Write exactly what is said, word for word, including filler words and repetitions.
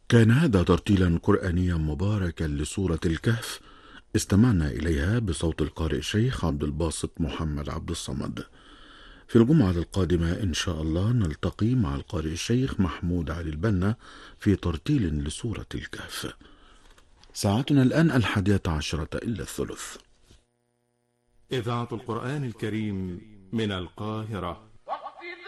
كان هذا ترتيلا قرآنيا مباركا لسورة الكهف، استمعنا إليها بصوت القارئ الشيخ عبد الباسط محمد عبد الصمد. في الجمعة القادمة إن شاء الله نلتقي مع القارئ الشيخ محمود علي البنا في ترتيل لسورة الكهف. ساعتنا الآن الحادية عشرة إلا الثلث. إذاعة القرآن الكريم من القاهرة